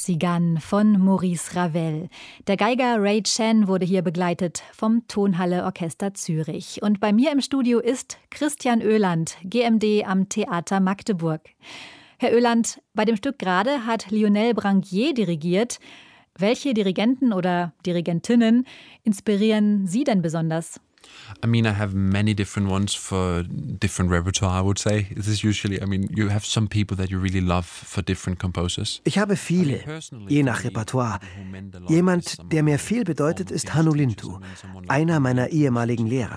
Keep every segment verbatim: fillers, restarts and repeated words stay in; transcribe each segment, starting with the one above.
Cigane von Maurice Ravel. Der Geiger Ray Chen wurde hier begleitet vom Tonhalle Orchester Zürich. Und bei mir im Studio ist Christian Oeland, G M D am Theater Magdeburg. Herr Oeland, bei dem Stück gerade hat Lionel Branguier dirigiert. Welche Dirigenten oder Dirigentinnen inspirieren Sie denn besonders? I mean, I have many different ones for different repertoire, I would say. This is usually, I mean, you have some people that you really love for different composers. Ich habe viele, je nach Repertoire. Jemand, der mir viel bedeutet, ist Hannu Lintu, einer meiner ehemaligen Lehrer.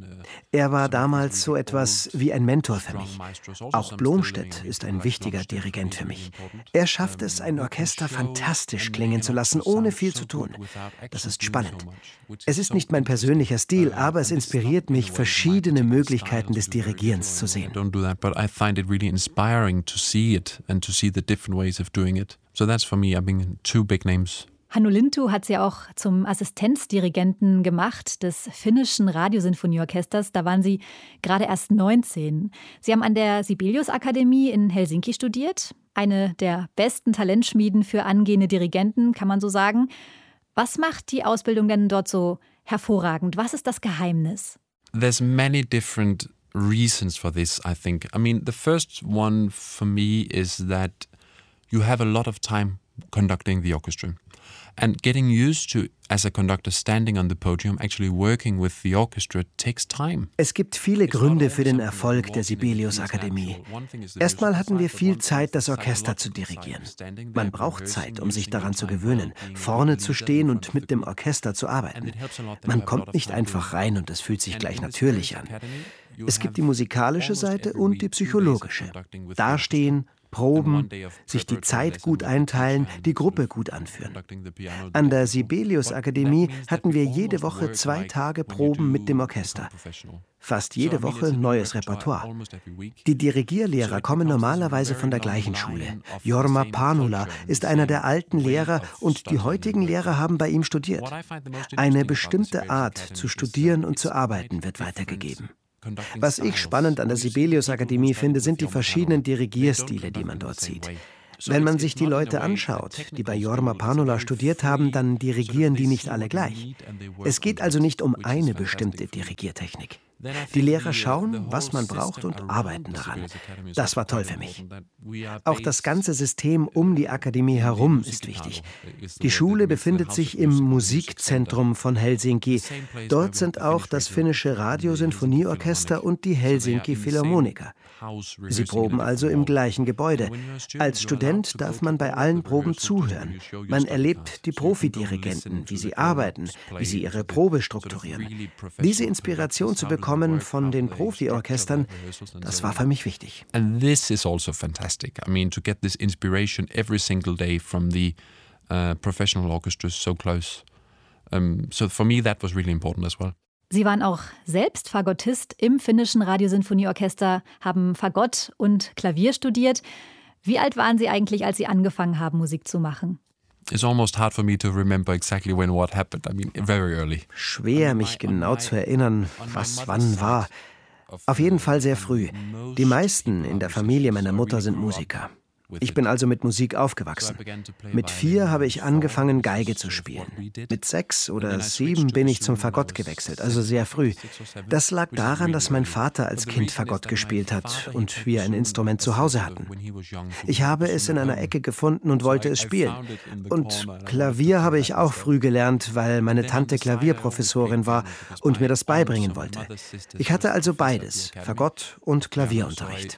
Er war damals so etwas wie ein Mentor für mich. Auch Blomstedt ist ein wichtiger Dirigent für mich. Er schafft es, ein Orchester fantastisch klingen zu lassen, ohne viel zu tun. Das ist spannend. Es ist nicht mein persönlicher Stil, aber es inspiriert mich, verschiedene Möglichkeiten des Dirigierens zu sehen. Don't do that, but I find it really inspiring to see it and to see the different ways of doing it. So that's for me, I mean, two big names. Hannu Lintu hat sie auch zum Assistenzdirigenten gemacht des finnischen Radiosinfonieorchesters. Da waren Sie gerade erst neunzehn. Sie haben an der Sibelius-Akademie in Helsinki studiert. Eine der besten Talentschmieden für angehende Dirigenten, kann man so sagen. Was macht die Ausbildung denn dort so hervorragend? Was ist das Geheimnis? There's many different reasons for this, I think. I mean, the first one for me is that you have a lot of time conducting the orchestra. And getting used to, as a conductor, standing on the podium, actually working with the orchestra takes time. Es gibt viele Gründe für den Erfolg der Sibelius-Akademie. Erstmal hatten wir viel Zeit, das Orchester zu dirigieren. Man braucht Zeit, um sich daran zu gewöhnen, vorne zu stehen und mit dem Orchester zu arbeiten. Man kommt nicht einfach rein und es fühlt sich gleich natürlich an. Es gibt die musikalische Seite und die psychologische. Dastehen, proben, sich die Zeit gut einteilen, die Gruppe gut anführen. An der Sibelius-Akademie hatten wir jede Woche zwei Tage Proben mit dem Orchester. Fast jede Woche neues Repertoire. Die Dirigierlehrer kommen normalerweise von der gleichen Schule. Jorma Panula ist einer der alten Lehrer und die heutigen Lehrer haben bei ihm studiert. Eine bestimmte Art zu studieren und zu arbeiten wird weitergegeben. Was ich spannend an der Sibelius-Akademie finde, sind die verschiedenen Dirigierstile, die man dort sieht. Wenn man sich die Leute anschaut, die bei Jorma Panula studiert haben, dann dirigieren die nicht alle gleich. Es geht also nicht um eine bestimmte Dirigiertechnik. Die Lehrer schauen, was man braucht und arbeiten daran. Das war toll für mich. Auch das ganze System um die Akademie herum ist wichtig. Die Schule befindet sich im Musikzentrum von Helsinki. Dort sind auch das finnische Radiosinfonieorchester und die Helsinki Philharmoniker. Sie proben also im gleichen Gebäude. Als Student darf man bei allen Proben zuhören. Man erlebt die Profidirigenten, wie sie arbeiten, wie sie ihre Probe strukturieren. Diese Inspiration zu bekommen von den Profiorchestern, das war für mich wichtig. And this is also fantastic. I mean, to get this inspiration every single day from the uh, professional orchestras so close. Um, so for me that was really important as well. Sie waren auch selbst Fagottist im finnischen Radiosinfonieorchester, haben Fagott und Klavier studiert. Wie alt waren Sie eigentlich, als Sie angefangen haben, Musik zu machen? It's almost hard for me to remember exactly when what happened. I mean, very early. Schwer, mich genau zu erinnern, was wann war. Auf jeden Fall sehr früh. Die meisten in der Familie meiner Mutter sind Musiker. Ich bin also mit Musik aufgewachsen. Mit vier habe ich angefangen, Geige zu spielen. Mit sechs oder sieben bin ich zum Fagott gewechselt, also sehr früh. Das lag daran, dass mein Vater als Kind Fagott gespielt hat und wir ein Instrument zu Hause hatten. Ich habe es in einer Ecke gefunden und wollte es spielen. Und Klavier habe ich auch früh gelernt, weil meine Tante Klavierprofessorin war und mir das beibringen wollte. Ich hatte also beides, Fagott und Klavierunterricht.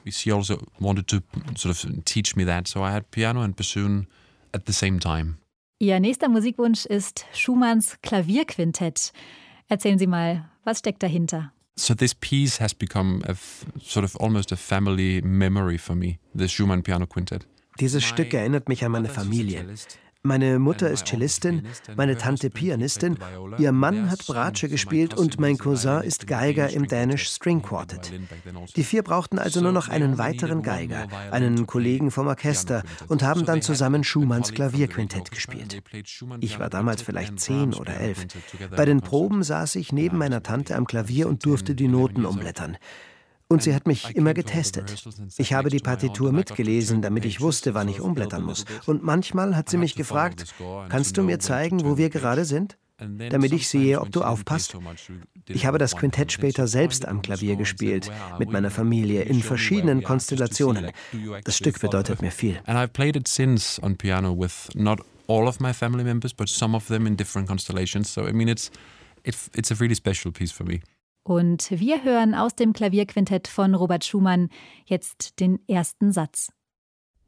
That, so I had piano and bassoon at the same time. Ihr nächster Musikwunsch ist Schumanns Klavierquintett. Erzählen Sie mal, was steckt dahinter? So this piece has become a f- sort of almost a family memory for me, the Schumann Piano Quintet. Dieses Stück erinnert mich an meine Familie. Meine Mutter ist Cellistin, meine Tante Pianistin, ihr Mann hat Bratsche gespielt und mein Cousin ist Geiger im Danish String Quartet. Die vier brauchten also nur noch einen weiteren Geiger, einen Kollegen vom Orchester und haben dann zusammen Schumanns Klavierquintett gespielt. Ich war damals vielleicht zehn oder elf. Bei den Proben saß ich neben meiner Tante am Klavier und durfte die Noten umblättern. Und sie hat mich immer getestet. Ich habe die Partitur mitgelesen, damit ich wusste, wann ich umblättern muss. Und manchmal hat sie mich gefragt, kannst du mir zeigen, wo wir gerade sind? Damit ich sehe, ob du aufpasst. Ich habe das Quintett später selbst am Klavier gespielt, mit meiner Familie, in verschiedenen Konstellationen. Das Stück bedeutet mir viel. And I've played it since on piano with not all of my family members, but some of them in different constellations. So I mean, it's it's it's a really special piece for me. Und wir hören aus dem Klavierquintett von Robert Schumann jetzt den ersten Satz.